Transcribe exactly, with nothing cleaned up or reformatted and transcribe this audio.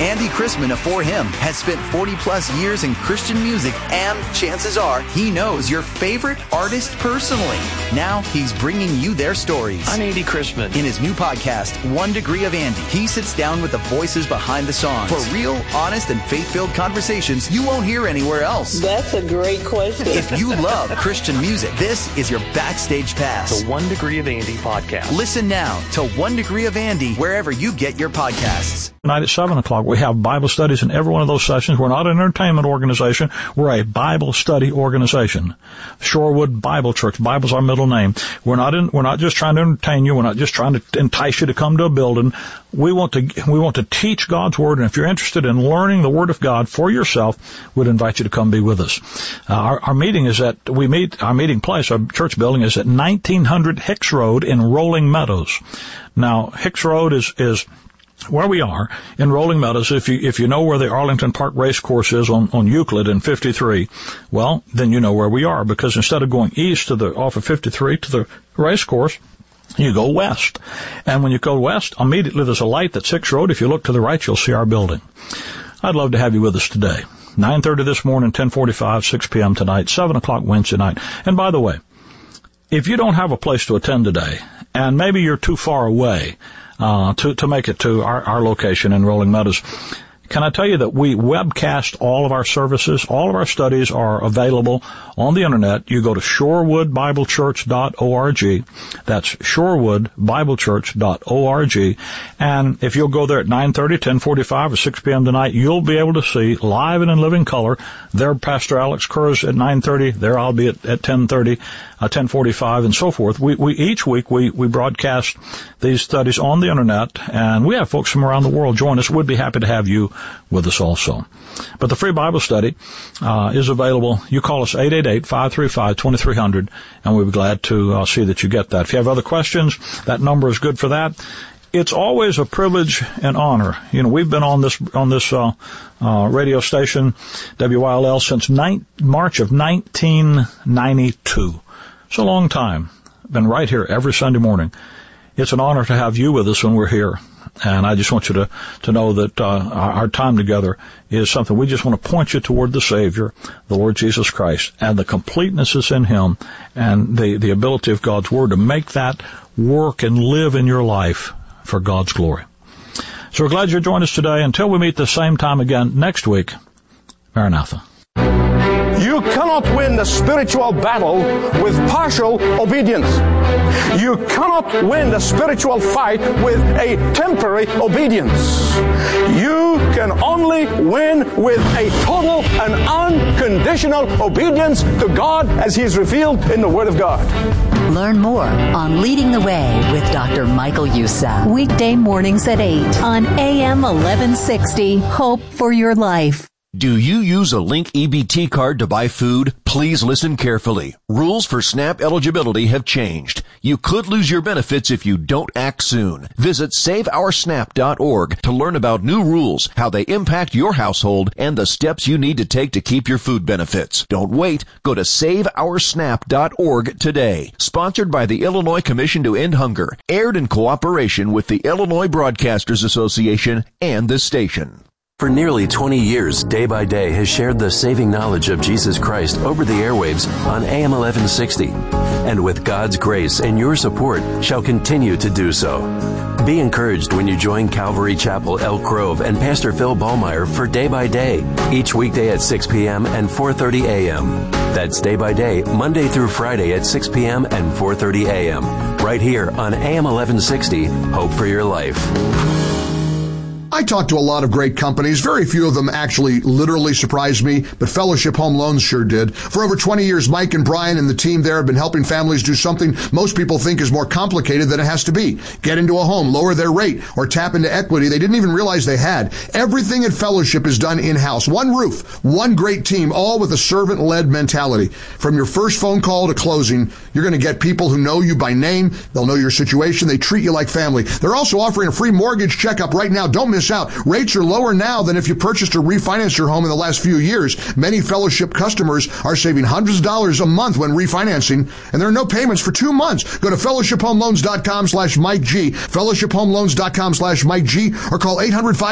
Andy Chrisman of For Him has spent forty plus years in Christian music, and chances are he knows your favorite artist personally. Now he's bringing you their stories. I'm Andy Chrisman. In his new podcast, One Degree of Andy, he sits down with the voices behind the songs for real, honest, and faith-filled conversations you won't hear anywhere else. That's a great question. If you love Christian music, this is your backstage pass. The One Degree of Andy podcast. Listen now to One Degree of Andy wherever you get your podcasts. Tonight at seven o'clock, we have Bible studies in every one of those sessions. We're not an entertainment organization. We're a Bible study organization. Shorewood Bible Church. Bible's our middle name. We're not in, we're not just trying to entertain you. We're not just trying to entice you to come to a building. We want to, we want to teach God's Word, and if you're interested in learning the Word of God for yourself, we'd invite you to come be with us. Uh, our, our meeting is at, we meet, our meeting place, our church building is at nineteen hundred Hicks Road in Rolling Meadows. Now, Hicks Road is, is, where we are in Rolling Meadows. If you if you know where the Arlington Park Race Course is on, on Euclid and fifty-three, well, then you know where we are, because instead of going east to the off of fifty-three to the race course, you go west. And when you go west, immediately there's a light that's Hicks Road. If you look to the right, you'll see our building. I'd love to have you with us today. nine thirty this morning, ten forty-five, six p.m. tonight, seven o'clock Wednesday night. And by the way, if you don't have a place to attend today, and maybe you're too far away Uh, to, to make it to our, our location in Rolling Meadows, can I tell you that we webcast all of our services? All of our studies are available on the internet. You go to shorewood bible church dot org. That's shorewood bible church dot org. And if you'll go there at nine thirty, ten forty-five, or six p.m. tonight, you'll be able to see live and in living color. There, Pastor Alex Kurz at nine thirty. There, I'll be at, at ten thirty, uh, ten forty-five, and so forth. We, we each week we, we broadcast these studies on the internet, and we have folks from around the world join us. We'd be happy to have you with us also. But the free Bible study uh, is available. You call us eight eight eight, five three five, two three zero zero, and we'll be glad to uh, see that you get that. If you have other questions, that number is good for that. It's always a privilege and honor. You know, we've been on this on this uh, uh, radio station, W Y L L, since nine, March of nineteen ninety-two. It's a long time. Been right here every Sunday morning. It's an honor to have you with us when we're here. And I just want you to, to know that uh, our, our time together is something. We just want to point you toward the Savior, the Lord Jesus Christ, and the completeness is in Him, and the, the ability of God's Word to make that work and live in your life for God's glory. So we're glad you joined us today. Until we meet the same time again next week, Maranatha. You cannot win the spiritual battle with partial obedience. You cannot win the spiritual fight with a temporary obedience. You can only win with a total and unconditional obedience to God as He is revealed in the Word of God. Learn more on Leading the Way with Doctor Michael Youssef. Weekday mornings at eight on A M eleven sixty. Hope for your life. Do you use a Link E B T card to buy food? Please listen carefully. Rules for SNAP eligibility have changed. You could lose your benefits if you don't act soon. Visit save our snap dot org to learn about new rules, how they impact your household, and the steps you need to take to keep your food benefits. Don't wait. Go to save our snap dot org today. Sponsored by the Illinois Commission to End Hunger. Aired in cooperation with the Illinois Broadcasters Association and this station. For nearly twenty years, Day by Day has shared the saving knowledge of Jesus Christ over the airwaves on A M eleven sixty, and with God's grace and your support shall continue to do so. Be encouraged when you join Calvary Chapel, Elk Grove, and Pastor Phil Ballmeyer for Day by Day, each weekday at six p.m. and four thirty a.m. That's Day by Day, Monday through Friday at six p.m. and four thirty a.m. right here on A M eleven sixty, Hope for Your Life. I talked to a lot of great companies. Very few of them actually literally surprised me, but Fellowship Home Loans sure did. For over twenty years, Mike and Brian and the team there have been helping families do something most people think is more complicated than it has to be. Get into a home, lower their rate, or tap into equity they didn't even realize they had. Everything at Fellowship is done in-house. One roof, one great team, all with a servant-led mentality. From your first phone call to closing, you're going to get people who know you by name. They'll know your situation. They treat you like family. They're also offering a free mortgage checkup right now. Don't miss out. Rates are lower now than if you purchased or refinanced your home in the last few years. Many Fellowship customers are saving hundreds of dollars a month when refinancing, and there are no payments for two months. Go to fellowship home loans dot com slash Mike G, fellowship home loans dot com slash Mike G, or call eight hundred, five